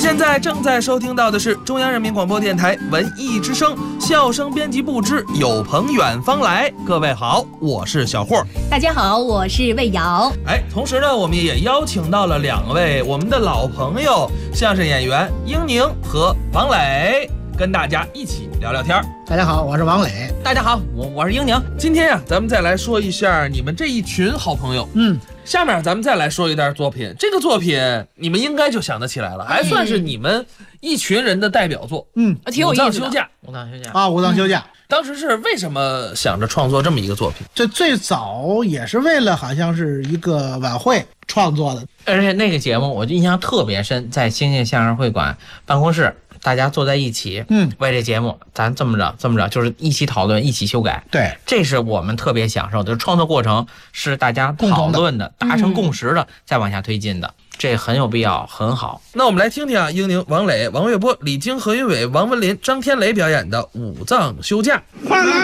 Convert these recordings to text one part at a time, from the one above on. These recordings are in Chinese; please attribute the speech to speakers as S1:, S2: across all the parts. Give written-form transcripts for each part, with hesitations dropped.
S1: 现在正在收听到的是中央人民广播电台文艺之声笑声编辑部之有朋远方来。各位好，我是小霍。
S2: 大家好，我是魏瑶。
S1: 同时呢，我们也邀请到了2位我们的老朋友，相声演员英宁和王磊，跟大家一起聊聊天。
S3: 大家好，我是王磊。
S4: 大家好，我是英宁。
S1: 今天呀，咱们再来说一下你们这一群好朋友。下面咱们再来说一段作品，这个作品你们应该就想得起来了，还算是你们一群人的代表作。
S4: 挺有意思的。
S1: 五脏休假。
S3: 五脏休假。
S1: 当时是为什么想着创作这么一个作品？
S3: 这最早也是为了好像是一个晚会创作的，
S4: 而且那个节目我就印象特别深，在星星相声会馆办公室，大家坐在一起，为这节目咱这么着，就是一起讨论，一起修改。
S3: 对，
S4: 这是我们特别享受的，创作过程是大家讨论的，达成共识的，再往下推进的。这很有必要，很好。
S1: 那我们来听听啊，英宁、王磊、王月波、李菁、何云伟、王文林、张天雷表演的《五脏休假》。
S5: 快来！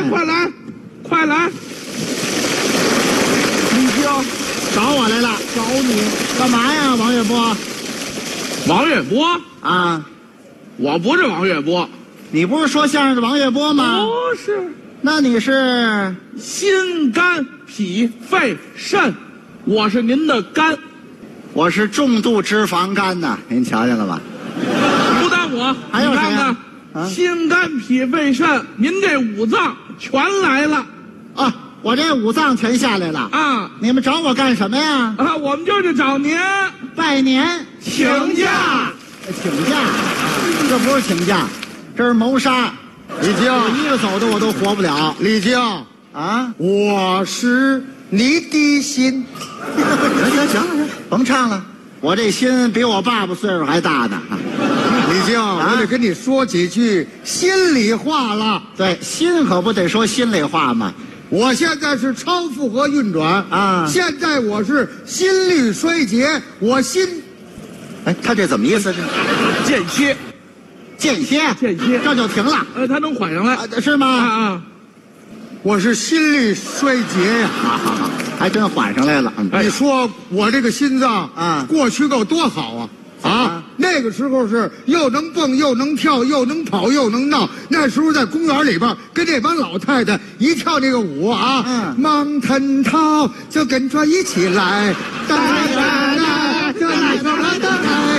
S5: 李菁，
S3: 找我来了。
S5: 找你
S3: 干嘛呀，王月波？
S5: 王月波
S3: 啊，
S5: 我不是王月波。
S3: 你不是说相声的王月波吗？
S5: 不是，
S3: 那你是
S5: 心肝脾肺肾，我是您的肝。
S3: 我是重度脂肪肝呐，您瞧见了吧？
S5: 不但我，
S3: 还有谁
S5: 你看看心肝脾肺肾，您这5脏全来了
S3: 啊！我这5脏全下来了
S5: 啊！
S3: 你们找我干什么呀？
S5: 啊，我们就是找您
S3: 拜年
S5: 请假。
S3: 请假？这不是请假，这是谋杀。
S6: 李菁，
S3: 一个走的我都活不了。
S6: 李菁
S3: 啊，
S6: 我是你的心。
S3: 行，甭唱了，我这心比我爸爸岁数还大呢。
S6: 李菁，我得跟你说几句心里话了。
S3: 对，心可不得说心里话吗？
S6: 我现在是超负荷运转
S3: 啊，
S6: 现在我是心律衰竭，我心，
S3: 他这怎么意思？
S5: 间歇，
S3: 这就停了。
S5: 他能缓上来，
S3: 是吗？
S5: 啊，
S6: 我是心律衰竭呀。
S3: 好，还真缓上来了。
S6: 你说我这个心脏
S3: 啊，
S6: 过去够多好啊！那个时候是又能蹦又能跳又能跑又能闹。那时候在公园里边跟这帮老太太一跳这个舞啊，忙腾涛就跟着一起来，哒啦啦，就来到了的来，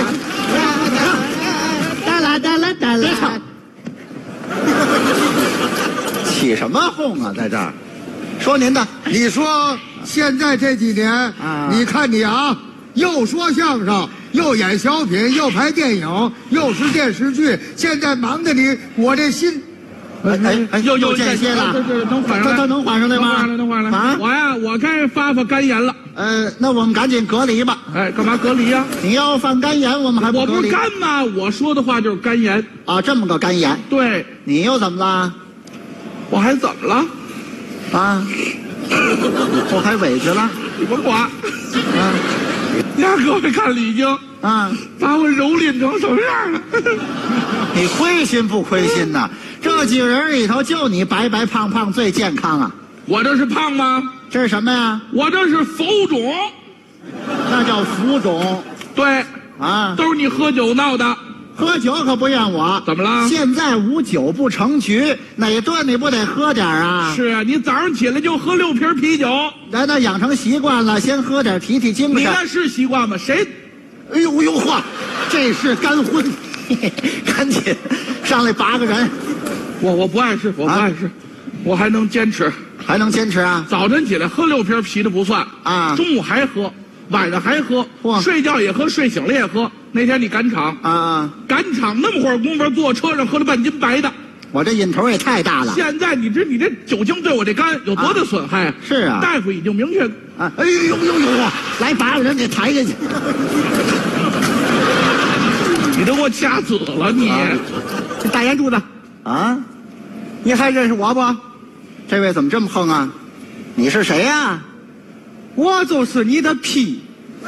S3: 哒啦。起什么哄啊，在这儿？说您的，
S6: 你说现在这几年
S3: 啊，
S6: 你看你啊，又说相声，又演小品，又拍电影，又是电视剧，现在忙的你，我这心，
S3: 又间歇了，
S5: 这能缓上来？
S3: 他能缓上来吗？
S5: 能缓上来啊！我该发肝炎了。
S3: 那我们赶紧隔离吧。
S5: 干嘛隔离呀？
S3: 你要犯肝炎，我们还不隔离？
S5: 我不是肝吗？我说的话就是肝炎
S3: 啊，这么个肝炎。
S5: 对，
S3: 你又怎么了？
S5: 我还怎么了？
S3: 啊，我还委屈了。
S5: 你甭管。各位看李菁
S3: 啊，
S5: 把我蹂躏成什么样了？
S3: 你亏心不亏心呐？这几个人里头，就你白白胖胖最健康啊！
S5: 我这是胖吗？
S3: 这是什么呀？
S5: 我这是浮肿。
S3: 那叫浮肿。
S5: 对
S3: 啊，
S5: 都是你喝酒闹的。
S3: 喝酒可不怨我。
S5: 怎么了？
S3: 现在无酒不成局，哪顿你不得喝点啊？
S5: 是啊，你早上起来就喝6瓶啤酒，
S3: 那养成习惯了，先喝点提提精神。
S5: 你那是习惯吗？谁？
S3: 哎呦嚯，这是干荤，赶紧上来8个人。
S5: 我不碍事，我不碍事，我还能坚持。
S3: 还能坚持啊？
S5: 早晨起来喝6瓶啤的不算
S3: 啊，
S5: 中午还喝，晚上还喝，睡觉也喝，睡醒了也喝。那天你赶场
S3: 啊，
S5: 赶场那么会儿功夫，坐车上喝了半斤白的。
S3: 我这瘾头也太大了。
S5: 现在你这酒精对我这肝有多大损害啊？
S3: 是啊，
S5: 大夫已经明确
S3: 啊。哎呦，来8个人给抬下去。
S5: 你都给我掐死了你！
S3: 这大烟柱子啊，你还认识我不？这位怎么这么横啊？你是谁呀？
S6: 我就是你的屁。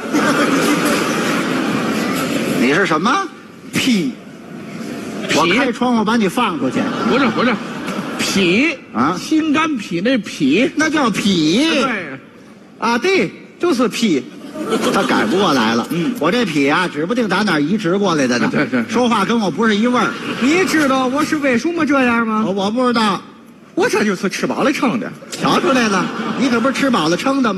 S3: 你是什么？屁！我开窗户把你放出去。
S5: 不是，脾
S3: 啊，
S5: 心肝脾那脾，
S3: 那叫脾。
S5: 对，
S6: 啊，对，就是屁。
S3: 他改不过来了。我这痞啊，指不定打哪儿移植过来的呢。
S5: 对，
S3: 说话跟我不是一味儿。
S6: 你知道我是为什么这样吗？
S3: 我不知道，
S6: 我这就是吃饱了撑的。
S3: 瞧出来了，你可不是吃饱了撑的吗？